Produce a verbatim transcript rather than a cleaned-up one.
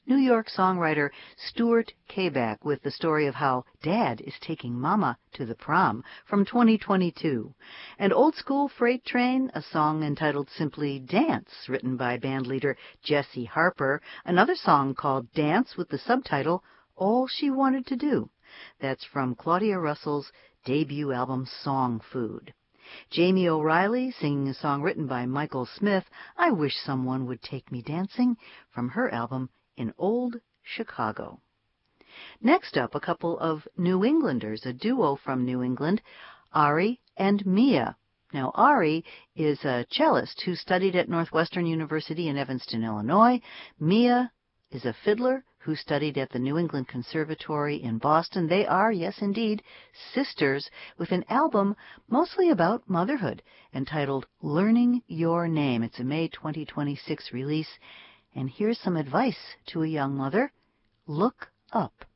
New York songwriter Stuart Kabak with the story of how Dad is taking Mama to the prom from twenty twenty-two. And Old School Freight Train, a song entitled simply Dance, written by bandleader Jesse Harper, another song called Dance with the subtitle All She Wanted to Do. That's from Claudia Russell's debut album Song Food. Jamie O'Reilly singing a song written by Michael Smith, I Wish Someone Would Take Me Dancing, from her album In Old Chicago. Next up, a couple of New Englanders, a duo from New England, Ari and Mia. Now, Ari is a cellist who studied at Northwestern University in Evanston, Illinois. Mia is a fiddler who studied at the New England Conservatory in Boston. They are, yes indeed, sisters, with an album mostly about motherhood entitled Learning Your Name. It's a May twenty twenty-six release. And here's some advice to a young mother. Look up.